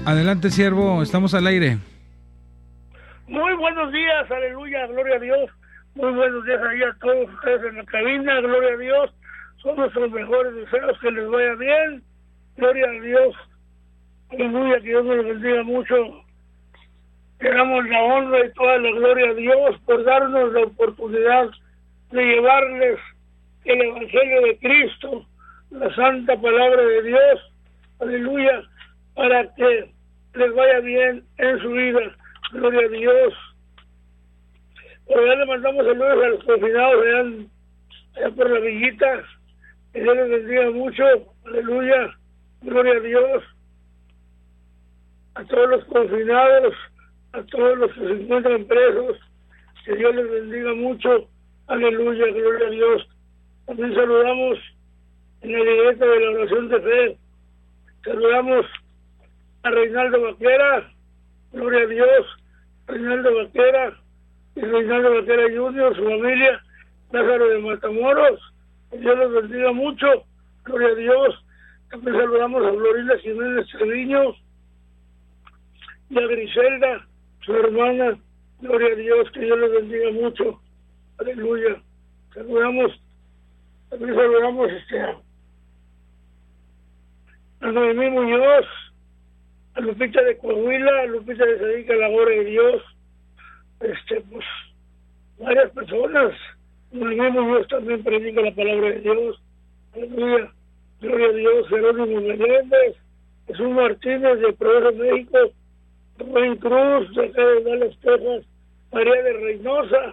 Adelante, siervo, estamos al aire. Muy buenos días, aleluya, gloria a Dios. Muy buenos días ahí a todos ustedes en la cabina, gloria a Dios. Son nuestros mejores deseos, que les vaya bien, gloria a Dios. Aleluya, que Dios nos bendiga mucho. Le damos la honra y toda la gloria a Dios por darnos la oportunidad de llevarles el Evangelio de Cristo, la santa palabra de Dios, aleluya, para que les vaya bien en su vida, gloria a Dios. Por allá le mandamos saludos a los confinados allá por la villita, que Dios les bendiga mucho, aleluya, gloria a Dios. A todos los confinados, a todos los que se encuentran presos, que Dios les bendiga mucho, aleluya, gloria a Dios. También saludamos en la directa de la oración de fe, saludamos a Reinaldo Vaquera, gloria a Dios, Reinaldo Vaquera y Reinaldo Vaquera Jr., su familia, Lázaro de Matamoros, que Dios les bendiga mucho, gloria a Dios. También saludamos a Florinda Jiménez Treviño y a Griselda, su hermana, gloria a Dios, que Dios les bendiga mucho, aleluya. También saludamos a Noemí Muñoz, a Lupita de Coahuila, a Lupita de Sadica, la gloria de Dios, pues varias personas. Noemí Muñoz también predica la palabra de Dios, aleluya, gloria a Dios. Jerónimo Meléndez, Jesús Martínez de Progreso, México, Rubén Cruz de acá de Dallas, Texas, María de Reynosa,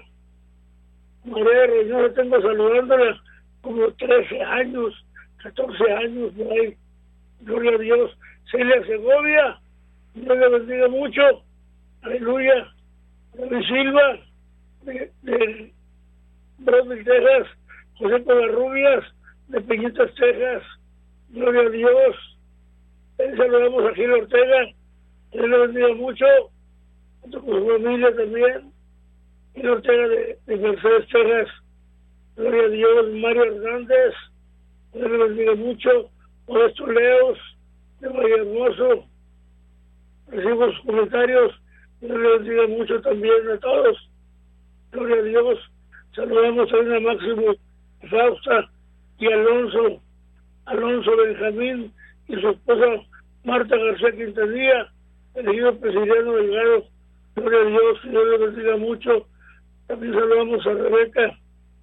tengo saludándola como 13 años, 14 años por ahí, gloria a Dios. Celia Segovia, Dios le bendiga mucho, aleluya. David Silva de Brownsville, Texas, José Covarrubias de Peñitas, Texas, gloria a Dios. Saludamos a Gil Ortega, Dios le bendiga mucho, junto con su familia también. Gil Ortega de Mercedes, Texas, gloria a Dios. Mario Hernández, Dios le bendiga mucho. Modesto Leos de Valle Hermoso, recibo sus comentarios, Dios le bendiga mucho también a todos, gloria a Dios. Saludamos a Ana Máximo Fausta y Alonso Benjamín y su esposa Marta García Quintanilla, elegido presidente delegado, gloria a Dios, Dios le bendiga mucho. También saludamos a Rebeca,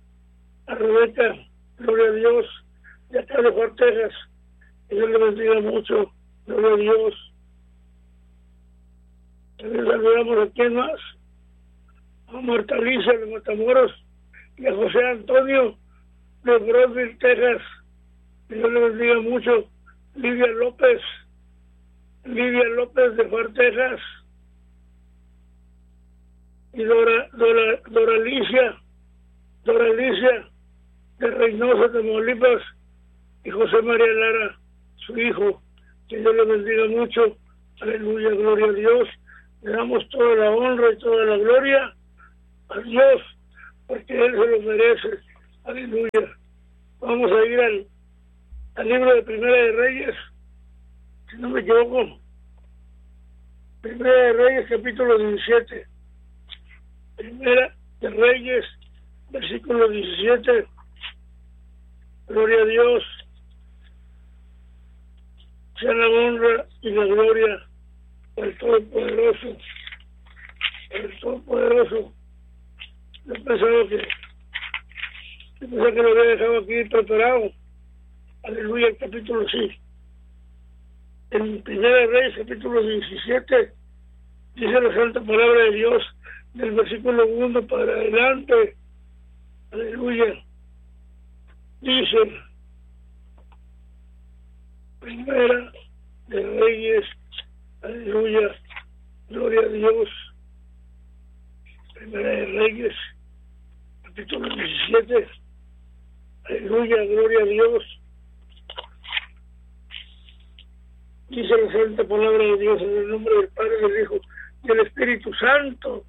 gloria a Dios, de acá de Juan, Texas, Dios le bendiga mucho, gloria a Dios. También saludamos a quién más, a Marta Alicia de Matamoros y a José Antonio de Brownsville, Texas, Dios le bendiga mucho. Lidia López de Juan, Texas, y Dora Alicia de Reynosa, Tamaulipas, y José María Lara, su hijo, que Dios le bendiga mucho, aleluya, gloria a Dios. Le damos toda la honra y toda la gloria a Dios, porque Él se lo merece, aleluya. Vamos a ir al libro de Primera de Reyes, si no me equivoco, Primera de Reyes, capítulo 17, Primera de Reyes, versículo 17, gloria a Dios. Sea la honra y la gloria del Todopoderoso. Yo pensaba que lo había dejado aquí preparado. Aleluya, el capítulo sí. En Primera Reyes, capítulo 17, dice la santa palabra de Dios, del versículo 1 para adelante. Aleluya. Dice, Primera de Reyes, aleluya, gloria a Dios. Primera de Reyes, capítulo 17, aleluya, gloria a Dios. Dice la santa palabra de Dios en el nombre del Padre, del Hijo y del Espíritu Santo.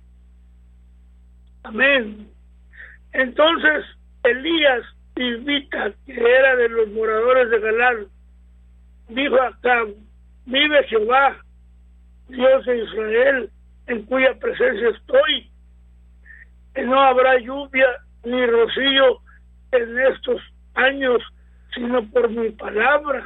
Amén. Entonces Elías Tisbita, que era de los moradores de Galán, dijo a Acab: vive Jehová, Dios de Israel, en cuya presencia estoy, que no habrá lluvia ni rocío en estos años, sino por mi palabra,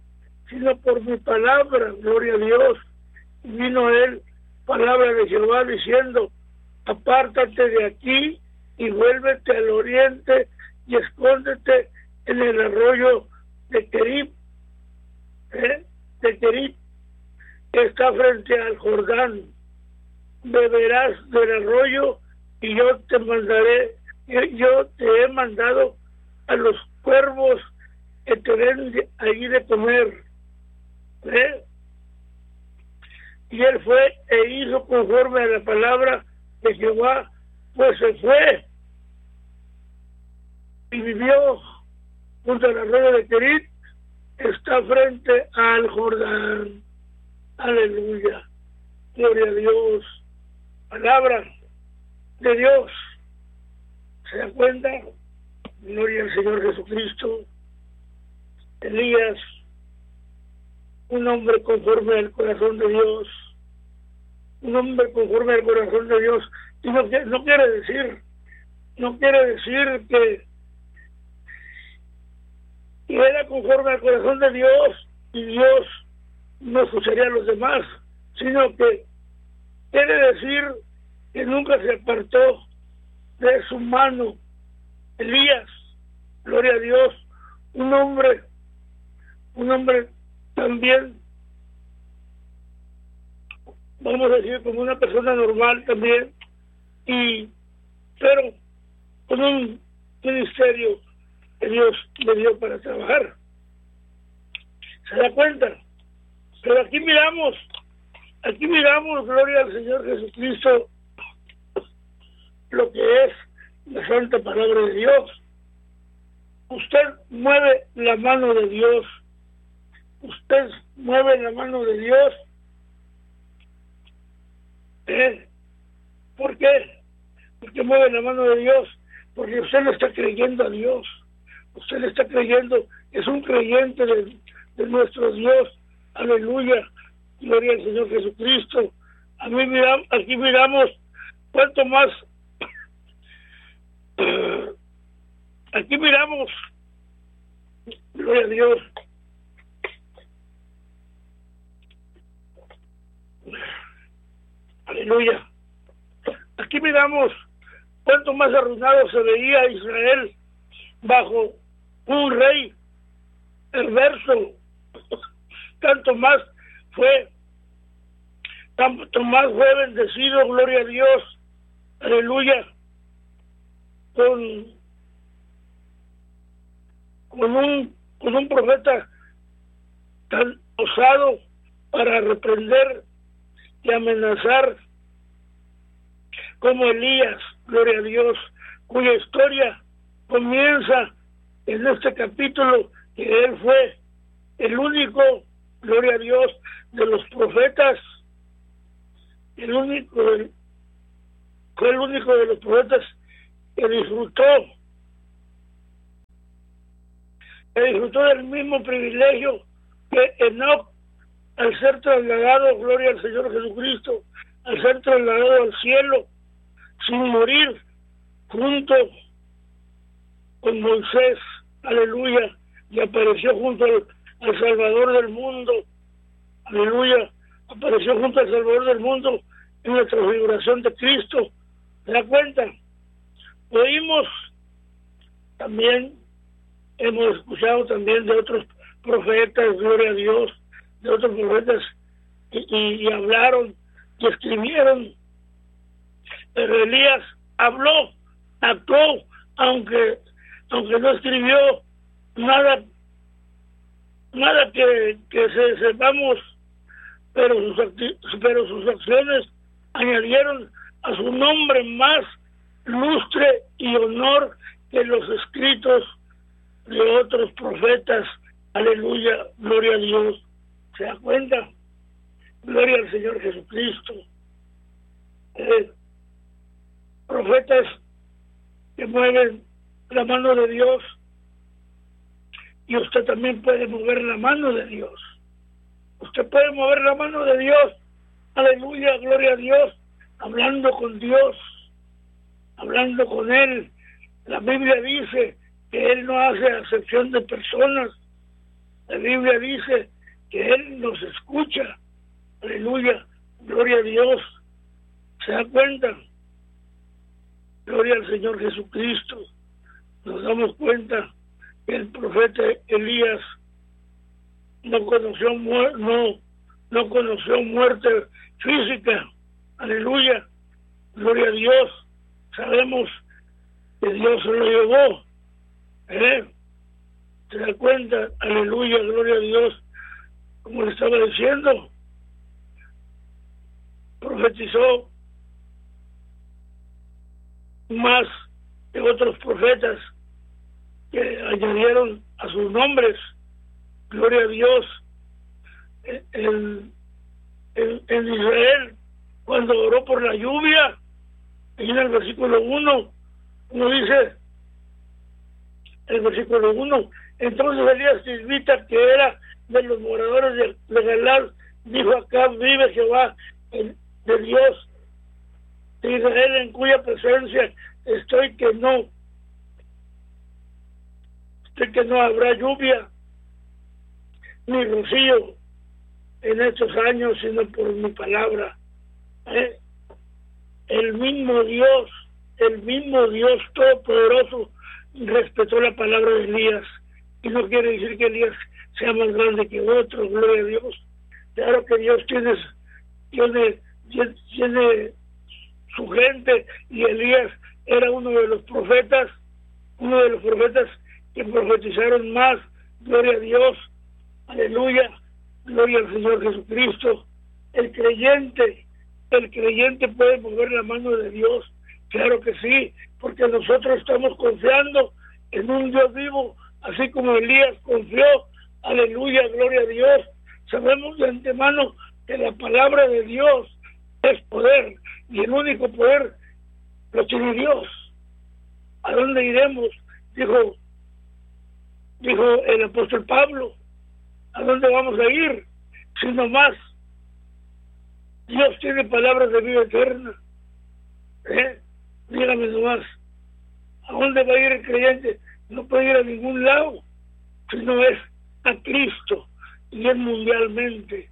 gloria a Dios. Y vino él, palabra de Jehová, diciendo: apártate de aquí y vuélvete al oriente y escóndete en el arroyo de Querib, que está frente al Jordán. Beberás del arroyo y yo te he mandado a los cuervos que te den allí de comer. Y él fue e hizo conforme a la palabra de Jehová, pues se fue y vivió junto al arroyo de Querit, está frente al Jordán. Aleluya, gloria a Dios, palabra de Dios. ¿Se da cuenta? Gloria al Señor Jesucristo. Elías, un hombre conforme al corazón de Dios, y no quiere decir que era conforme al corazón de Dios y Dios no escucharía a los demás, sino que quiere decir que nunca se apartó de su mano. Elías, gloria a Dios, un hombre también, vamos a decir, como una persona normal también, pero con un ministerio que Dios le dio para trabajar. ¿Se da cuenta? Pero aquí miramos, gloria al Señor Jesucristo, lo que es la santa palabra de Dios. Usted mueve la mano de Dios. ¿Por qué? Porque mueve la mano de Dios, porque usted le está creyendo a Dios. Usted le está creyendo, es un creyente de nuestro Dios. Aleluya, gloria al Señor Jesucristo. Aquí miramos cuánto más. Aquí miramos, gloria a Dios, aleluya. Aquí miramos cuánto más arruinado se veía Israel bajo un rey perverso. Tanto más fue bendecido, gloria a Dios, aleluya, con un profeta tan osado para reprender y amenazar como Elías, gloria a Dios, cuya historia comienza en este capítulo, que él fue el único, gloria a Dios, de los profetas, fue el único de los profetas que disfrutó del mismo privilegio que Enoc, al ser trasladado, gloria al Señor Jesucristo, al ser trasladado al cielo sin morir, junto con Moisés, aleluya, y apareció junto al Salvador del mundo, aleluya, apareció junto al Salvador del mundo en la transfiguración de Cristo. ¿Se da cuenta? Oímos también, hemos escuchado también de otros profetas, gloria a Dios, de otros profetas y hablaron y escribieron, pero Elías habló, actuó, aunque no escribió nada que sepamos, pero sus acciones añadieron a su nombre más lustre y honor que los escritos de otros profetas. Aleluya, gloria a Dios. ¿Se da cuenta? Gloria al Señor Jesucristo. Profetas que mueven la mano de Dios, y usted también puede mover la mano de Dios. Usted puede mover la mano de Dios aleluya, gloria a Dios, hablando con Dios, hablando con Él. La Biblia dice que Él no hace acepción de personas. La Biblia dice que Él nos escucha. Aleluya, gloria a Dios. ¿Se da cuenta? Gloria al Señor Jesucristo. Nos damos cuenta que el profeta Elías no conoció muerte física. Aleluya, gloria a Dios. Sabemos que Dios se lo llevó. ¿Se da cuenta? Aleluya, gloria a Dios. Como le estaba diciendo, profetizó más que otros profetas que añadieron a sus nombres. Gloria a Dios. En Israel, cuando oró por la lluvia, y en el versículo 1, uno dice, el versículo 1, entonces Elías tisbita, que era de los moradores de Galad, dijo: acá vive Jehová, de Dios de Israel, en cuya presencia estoy que no habrá lluvia ni rocío en estos años, sino por mi palabra. El mismo Dios Todopoderoso respetó la palabra de Elías, y no quiere decir que Elías sea más grande que otro, gloria a Dios. Claro que Dios tiene su gente, y Elías era uno de los profetas que profetizaron más. Gloria a Dios, aleluya, gloria al Señor Jesucristo. El creyente puede mover la mano de Dios, claro que sí, porque nosotros estamos confiando en un Dios vivo, así como Elías confió. Aleluya, gloria a Dios. Sabemos de antemano que la palabra de Dios es poder, y el único poder lo tiene Dios. ¿A dónde iremos? Dijo el apóstol Pablo. ¿A dónde vamos a ir? Si nomás Dios tiene palabras de vida eterna. Dígame nomás, ¿a dónde va a ir el creyente? No puede ir a ningún lado, sino es a Cristo, y es mundialmente,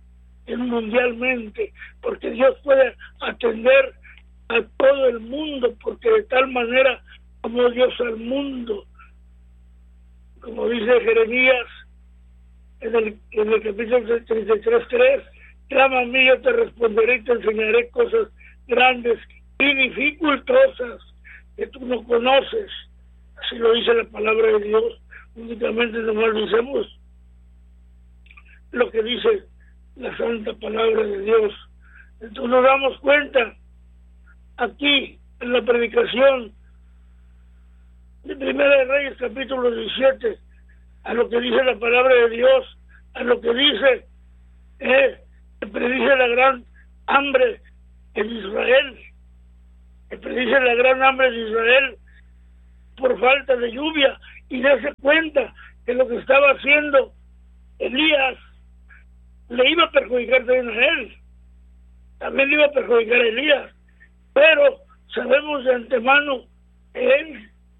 porque Dios puede atender a todo el mundo, porque de tal manera amó Dios al mundo, como dice Jeremías en el capítulo 33:3, clama a mí, yo te responderé y te enseñaré cosas grandes y dificultosas que tú no conoces. Así lo dice la palabra de Dios. Únicamente nomás decimos lo que dice la santa palabra de Dios. Entonces nos damos cuenta aquí en la predicación de Primera de Reyes capítulo 17, a lo que dice la palabra de Dios, a lo que dice que predice la gran hambre en Israel, que predice la gran hambre en Israel por falta de lluvia, y darse cuenta que lo que estaba haciendo Elías le iba a perjudicar también a él, también le iba a perjudicar a Elías, pero sabemos de antemano que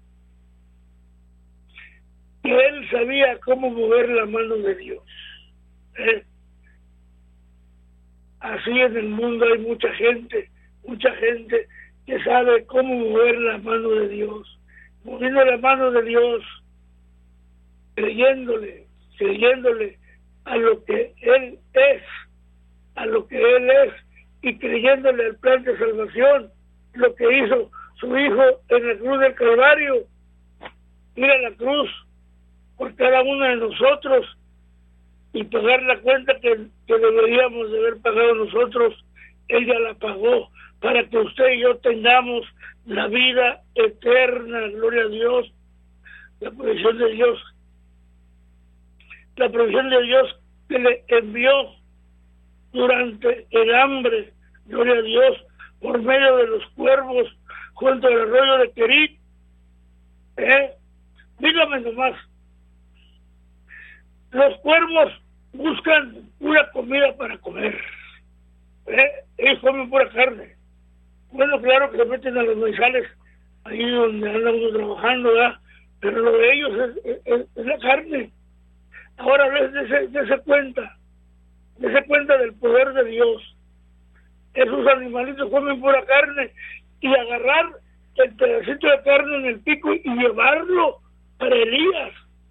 él sabía cómo mover la mano de Dios. Así en el mundo hay mucha gente que sabe cómo mover la mano de Dios, moviendo la mano de Dios, creyéndole a lo que Él es, y creyéndole al plan de salvación, lo que hizo su Hijo en la cruz del Calvario, ir a la cruz por cada uno de nosotros y pagar la cuenta que deberíamos de haber pagado nosotros. Ella la pagó para que usted y yo tengamos la vida eterna. Gloria a Dios. La provisión de Dios que le envió durante el hambre, gloria a Dios, por medio de los cuervos junto al arroyo de Querit. Dígame nomás, los cuervos buscan una comida para comer. pura carne. Bueno, claro que se meten a los maizales, ahí donde andamos trabajando, ¿verdad? Pero lo de ellos es la carne. Ahora dése cuenta del poder de Dios. Esos animalitos comen pura carne y agarrar el pedacito de carne en el pico y llevarlo para Elías.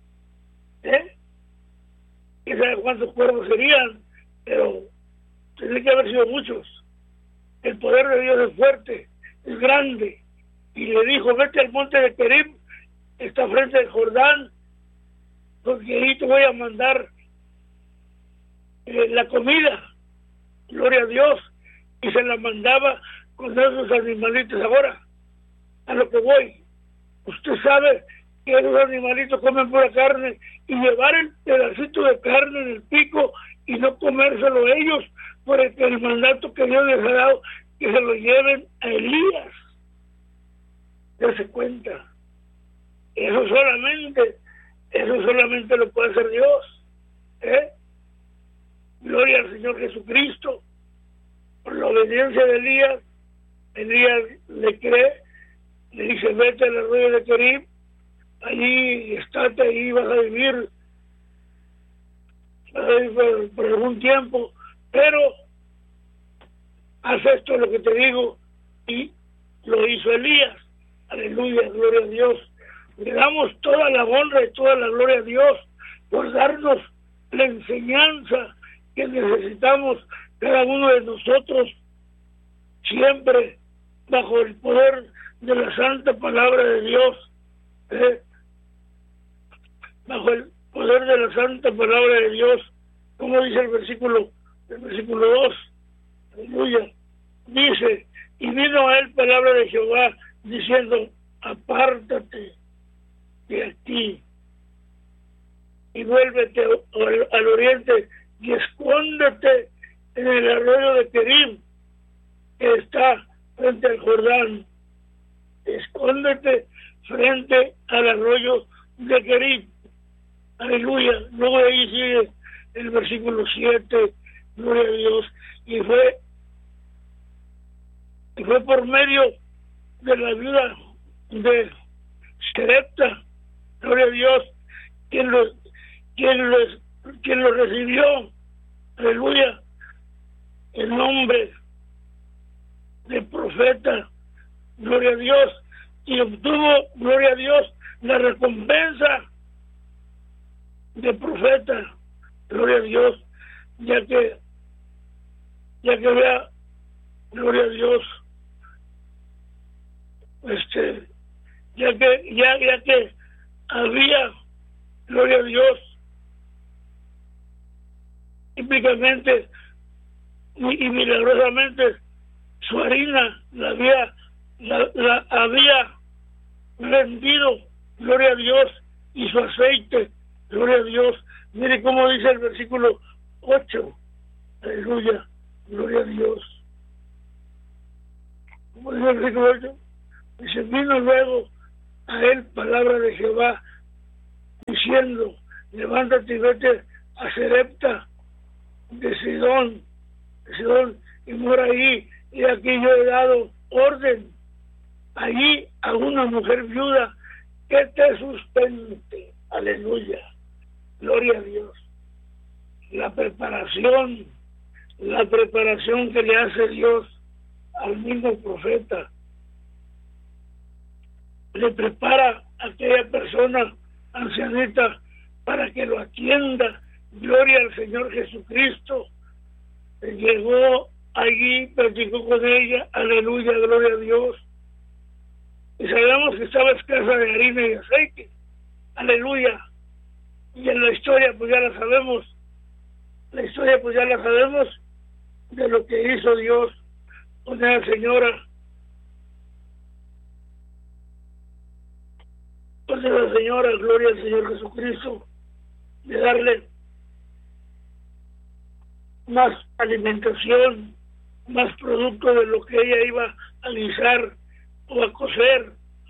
¿Quién sabe cuántos cuervos serían? Pero tendría que haber sido muchos. El poder de Dios es fuerte, es grande. Y le dijo, vete al monte de Kerim, está frente al Jordán, porque ahí te voy a mandar la comida. Gloria a Dios. Y se la mandaba con esos animalitos. Ahora, a lo que voy, usted sabe que esos animalitos comen pura carne, y llevar el pedacito de carne en el pico y no comérselo ellos, por el mandato que Dios les ha dado, que se lo lleven a Elías. Dese cuenta. Eso solamente lo puede hacer Dios. Gloria al Señor Jesucristo. Por la obediencia de Elías le cree, le dice, vete al arroyo de Kerim, allí estate, ahí vas a vivir por algún tiempo, pero haz esto lo que te digo. Y lo hizo Elías. Aleluya, gloria a Dios. Le damos toda la honra y toda la gloria a Dios por darnos la enseñanza que necesitamos cada uno de nosotros, siempre bajo el poder de la santa palabra de Dios, bajo el poder de la santa palabra de Dios, como dice el versículo 2, aleluya, dice, y vino a él palabra de Jehová, diciendo, apártate de aquí, y vuélvete al oriente, y escóndete en el arroyo de Kerim, que está frente al Jordán. Escóndete frente al arroyo de Kerim. Aleluya. Luego de ahí sigue el versículo 7, gloria a Dios. Y fue por medio de la viuda de Sarepta, gloria a Dios, quien lo recibió, aleluya, el nombre de profeta, gloria a Dios, y obtuvo, gloria a Dios, la recompensa de profeta, gloria a Dios, ya que vea, gloria a Dios, ya que había, gloria a Dios, típicamente y milagrosamente su harina la había vendido, gloria a Dios, y su aceite, gloria a Dios. Mire cómo dice el versículo 8, aleluya, gloria a Dios. ¿Cómo dice el versículo 8? Dice, vino luego a él palabra de Jehová, diciendo, levántate y vete a Sarepta de Sidón, y mora ahí, y aquí yo he dado orden allí a una mujer viuda que te sustente. Aleluya, gloria a Dios. La preparación que le hace Dios al mismo profeta, le prepara a aquella persona ancianita para que lo atienda. Gloria al Señor Jesucristo. Llegó allí, platicó con ella, aleluya, gloria a Dios. Y sabemos que estaba escasa de harina y aceite, aleluya. Y en la historia pues ya la sabemos, de lo que hizo Dios con esa señora, gloria al Señor Jesucristo, de darle más alimentación, más producto de lo que ella iba a guisar o a cocer.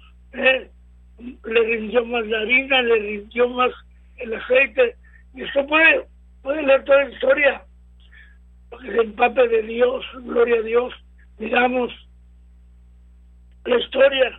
Le rindió más la harina, le rindió más el aceite. Y usted puede leer toda la historia, para que se empape de Dios, gloria a Dios, miramos la historia,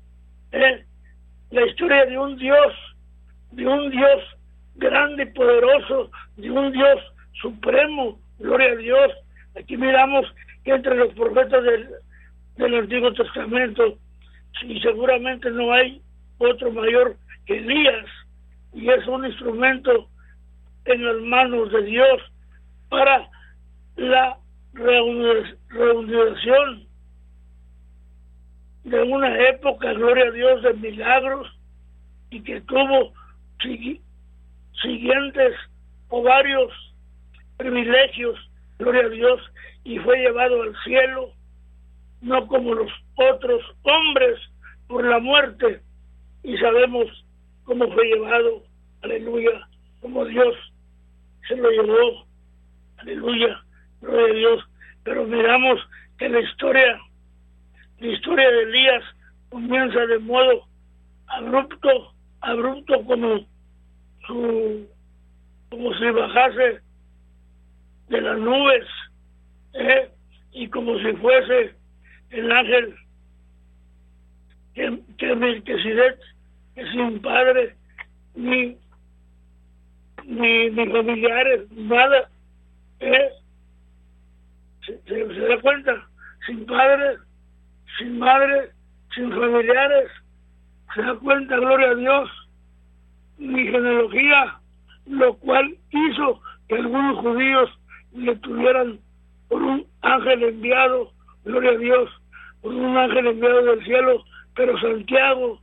la historia de un Dios grande y poderoso, de un Dios supremo, gloria a Dios. Aquí miramos que entre los profetas del Antiguo Testamento, y seguramente no hay otro mayor que Elías, y es un instrumento en las manos de Dios para la reunificación de una época, gloria a Dios, de milagros, y que tuvo siguientes o varios privilegios, gloria a Dios, y fue llevado al cielo, no como los otros hombres por la muerte, y sabemos cómo fue llevado, aleluya, como Dios se lo llevó, aleluya, gloria a Dios. Pero miramos que la historia de Elías comienza de modo abrupto como si bajase de las nubes, y como si fuese el ángel que Melquisedec, que sin padre ni familiares, nada, se da cuenta, sin padre, sin madre, sin familiares, se da cuenta, gloria a Dios, ni genealogía, lo cual hizo que algunos judíos le tuvieran por un ángel enviado, gloria a Dios, por un ángel enviado del cielo. Pero Santiago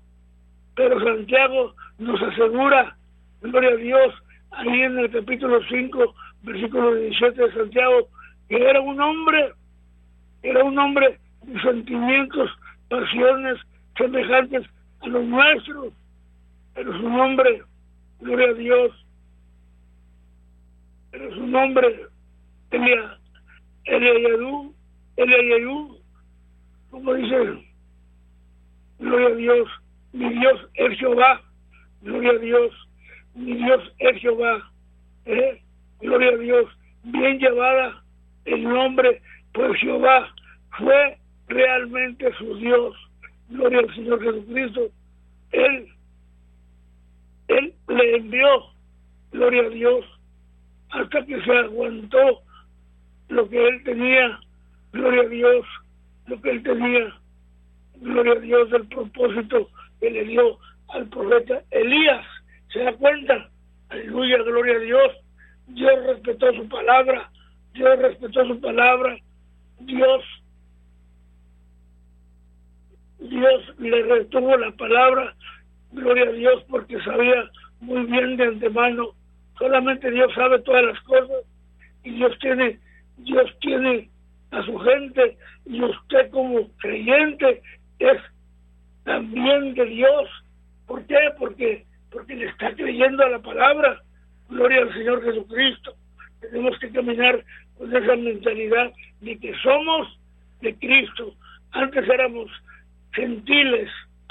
nos asegura, gloria a Dios, ahí en el capítulo 5, versículo 17 de Santiago, que era un hombre de sentimientos, pasiones semejantes a los nuestros, pero su nombre, gloria a Dios, pero su nombre, Eliayú, como dice, gloria a Dios, mi Dios es Jehová, gloria a Dios, mi Dios es Jehová, gloria a Dios, bien llevada el nombre, pues Jehová fue realmente su Dios, gloria al Señor Jesucristo. Él le envió, gloria a Dios, hasta que se aguantó lo que él tenía, gloria a Dios, lo que él tenía, gloria a Dios, del propósito que le dio al profeta Elías. ¿Se da cuenta? Aleluya, gloria a Dios. Dios respetó su palabra, Dios le retuvo la palabra, gloria a Dios, porque sabía muy bien de antemano, solamente Dios sabe todas las cosas, y Dios tiene a su gente, y usted como creyente es también de Dios. ¿Por qué? Porque le está creyendo a la palabra. Gloria al Señor Jesucristo. Tenemos que caminar con esa mentalidad de que somos de Cristo. Antes éramos gentiles,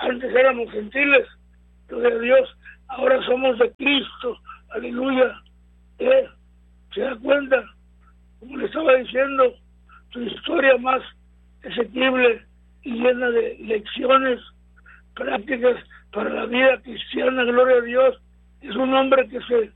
gloria a Dios, ahora somos de Cristo, aleluya. ¿Se da cuenta? Como le estaba diciendo, su historia más asequible y llena de lecciones prácticas para la vida cristiana, gloria a Dios. Es un hombre que se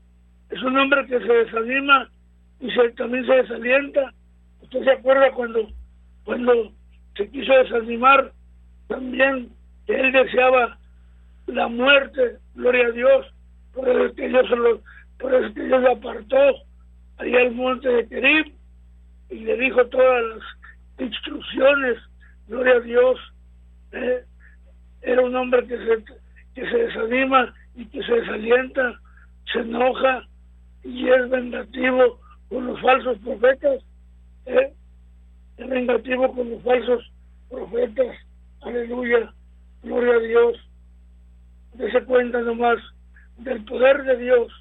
desanima y también se desalienta. ¿Usted se acuerda cuando se quiso desanimar también, que él deseaba la muerte, gloria a Dios? Por eso es que Dios lo apartó allá al monte de Kerib y le dijo todas las instrucciones, gloria a Dios. Era un hombre que se desanima y que se desalienta, se enoja y es vengativo con los falsos profetas, es vengativo con los falsos profetas, aleluya, gloria a Dios. Dese cuenta nomás del poder de Dios,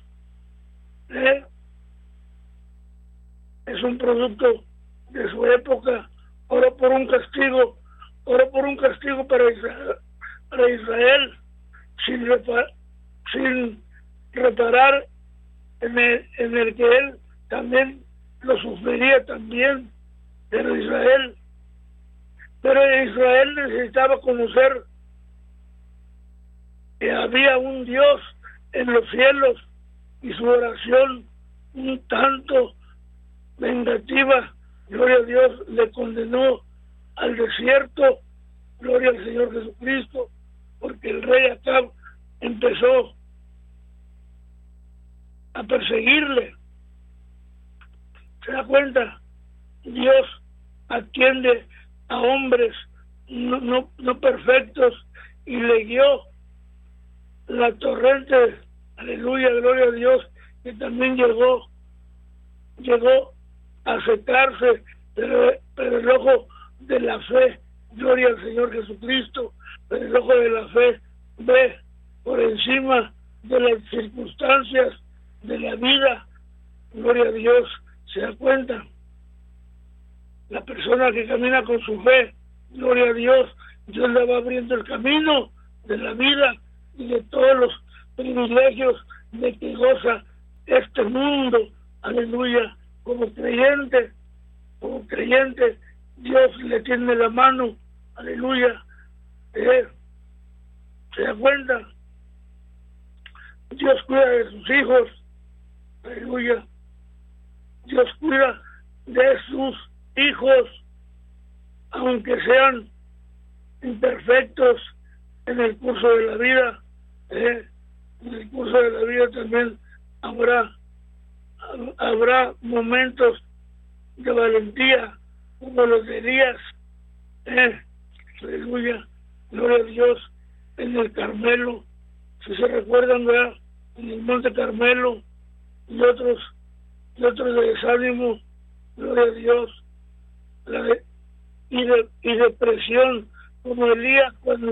es un producto de su época. Oro por un castigo para Israel, sin reparar en el que él también lo sufriría también. Pero Israel Pero Israel necesitaba conocer que había un Dios en los cielos, y su oración un tanto vengativa, gloria a Dios, le condenó al desierto, gloria al Señor Jesucristo, porque el rey Acab empezó a perseguirle. ¿Se da cuenta? Dios atiende a hombres no perfectos, y le guió la torrente, aleluya, gloria a Dios, que también llegó a secarse, pero el ojo de la fe, gloria al Señor Jesucristo, pero el ojo de la fe ve por encima de las circunstancias de la vida, gloria a Dios. ¿Se da cuenta? La persona que camina con su fe, gloria a Dios, Dios le va abriendo el camino de la vida y de todos los privilegios de que goza este mundo, aleluya. Como creyente, Dios le tiene la mano, aleluya. ¿Se da cuenta? Dios cuida de sus hijos, aleluya. Dios cuida de sus hijos, aunque sean imperfectos en el curso de la vida. En el curso de la vida también habrá momentos de valentía, como los de Elías, aleluya, gloria a Dios, en el Carmelo, si se recuerdan, ¿verdad? En el Monte Carmelo, y otros de desánimo, gloria a Dios, y depresión, como Elías cuando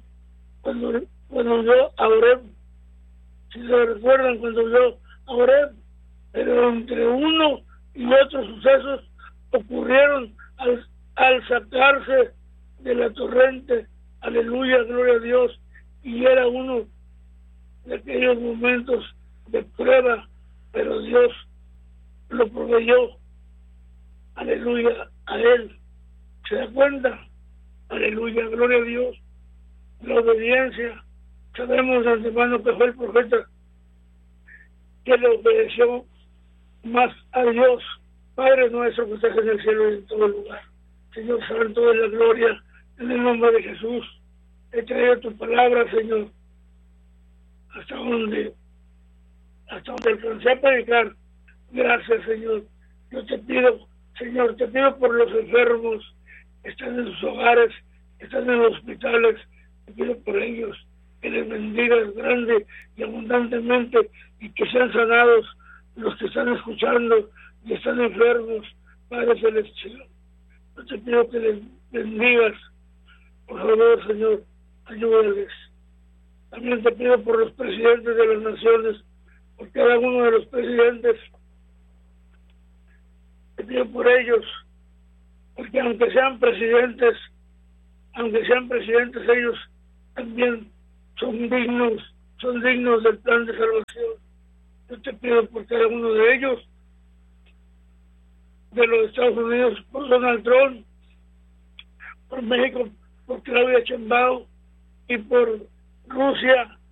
huyó a Oreb. Si se recuerdan, cuando huyó a Oreb. Pero entre uno y otros sucesos ocurrieron al sacarse de la torrente, aleluya, gloria a Dios, y era uno de aquellos momentos de prueba, pero Dios lo proveyó, aleluya, a él. ¿Se da cuenta? Aleluya, gloria a Dios. La obediencia, sabemos de antemano que fue el profeta que le obedeció más a Dios. Padre nuestro que estás en el cielo y en todo lugar, Señor santo de la gloria, en el nombre de Jesús, he traído tu palabra, Señor, hasta donde alcancé a predicar. Gracias, Señor. Yo te pido, Señor, te pido por los enfermos que están en sus hogares, que están en los hospitales, te pido por ellos, que les bendigas grande y abundantemente, y que sean sanados los que están escuchando y están enfermos, Padre Celestial. Yo te pido que les bendigas, por favor, Señor, ayúdales. También te pido por los presidentes de las naciones, por cada uno de los presidentes, te pido por ellos, porque aunque sean presidentes, ellos también son dignos del plan de salvación. Yo te pido por cada uno de ellos, de los Estados Unidos, por Donald Trump, por México, por Claudia Sheinbaum, y por Rusia,